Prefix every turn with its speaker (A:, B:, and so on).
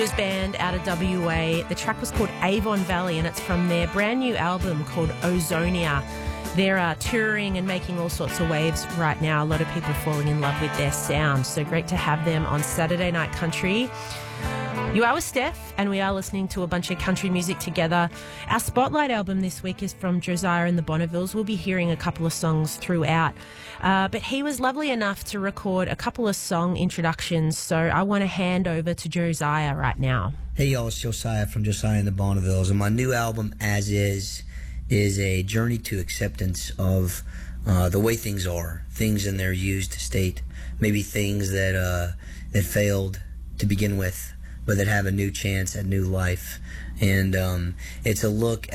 A: Band out of WA. The track was called Avon Valley and it's from their brand new album called Ozonia. They're touring and making all sorts of waves right now. A lot of people falling in love with their sound. So great to have them on Saturday Night Country. You are with Steph, and we are listening to a bunch of country music together. Our Spotlight album this week is from Josiah and the Bonnevilles. We'll be hearing a couple of songs throughout. But he was lovely enough to record a couple of song introductions, so I want to hand over to Josiah right now.
B: Hey y'all, it's Josiah from Josiah and the Bonnevilles, and my new album, As Is a journey to acceptance of the way things are, things in their used state, maybe things that failed to begin with, but that have a new chance at new life. And it's a look